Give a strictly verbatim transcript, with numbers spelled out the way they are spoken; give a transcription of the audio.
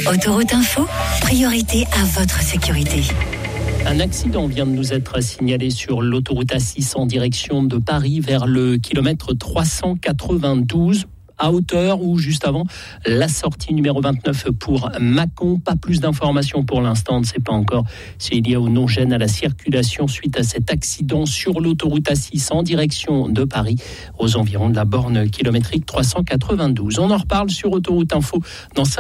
Autoroute Info, priorité à votre sécurité. Un accident vient de nous être signalé sur l'autoroute A six en direction de Paris vers le kilomètre trois cent quatre-vingt-douze. À hauteur ou juste avant la sortie numéro vingt-neuf pour Mâcon. Pas plus d'informations pour l'instant, on ne sait pas encore s'il y a ou non gêne à la circulation suite à cet accident sur l'autoroute A six en direction de Paris, aux environs de la borne kilométrique trois cent quatre-vingt-douze. On en reparle sur Autoroute Info dans cinq